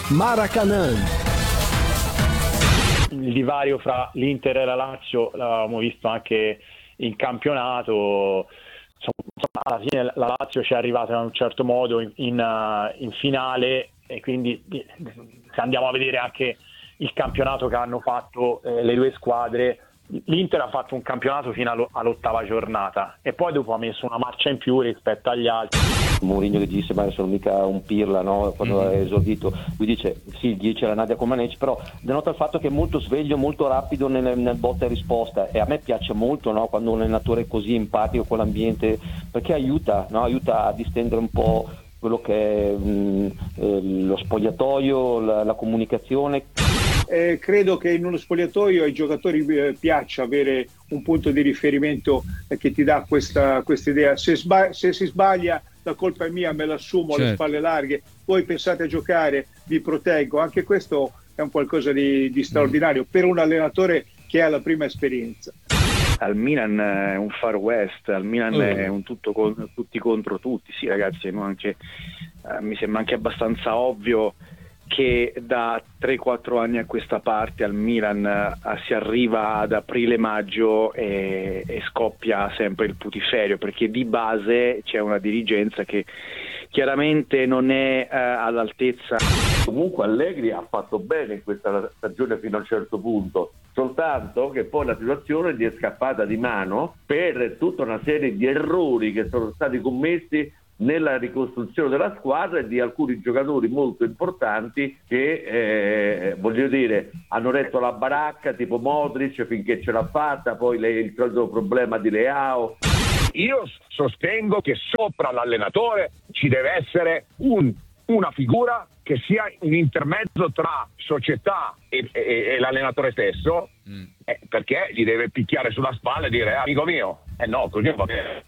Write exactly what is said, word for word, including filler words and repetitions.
Maracanã. Il divario fra l'Inter e la Lazio l'avevamo visto anche in campionato. Insomma, alla fine la Lazio ci è arrivata in un certo modo in, in, uh, in finale, e quindi se andiamo a vedere anche il campionato che hanno fatto eh, le due squadre, l'Inter ha fatto un campionato fino allo, all'ottava giornata e poi dopo ha messo una marcia in più rispetto agli altri. Mourinho che disse ma sono mica un pirla, no? Quando mm-hmm. è esordito lui dice sì, dice la Nadia Comaneci, però denota il fatto che è molto sveglio, molto rapido nel, nel botta e risposta, e a me piace molto, no? Quando un allenatore è così empatico con l'ambiente, perché aiuta, no? Aiuta a distendere un po' quello che è mh, eh, lo spogliatoio, la, la comunicazione. Eh, credo che in uno spogliatoio ai giocatori eh, piaccia avere un punto di riferimento eh, che ti dà questa idea. Se, sba- se si sbaglia la colpa è mia, me l'assumo, certo. Alle spalle larghe, voi pensate a giocare, vi proteggo. Anche questo è un qualcosa di, di straordinario mm. per un allenatore che ha la prima esperienza. Al Milan è un far west, al Milan oh. è un tutto con, tutti contro tutti. Sì ragazzi, anche, eh, mi sembra anche abbastanza ovvio che da tre quattro anni a questa parte al Milan uh, si arriva ad aprile-maggio e, e scoppia sempre il putiferio, perché di base c'è una dirigenza che chiaramente non è uh, all'altezza. Comunque Allegri ha fatto bene in questa stagione fino a un certo punto, soltanto che poi la situazione gli è scappata di mano per tutta una serie di errori che sono stati commessi nella ricostruzione della squadra e di alcuni giocatori molto importanti che eh, voglio dire hanno retto la baracca, tipo Modric finché ce l'ha fatta, poi le, il solito problema di Leao. Io sostengo che sopra l'allenatore ci deve essere un, una figura che sia un intermezzo tra società e, e, e l'allenatore stesso, mm. eh, perché gli deve picchiare sulla spalla e dire amico mio, eh no, così va bene.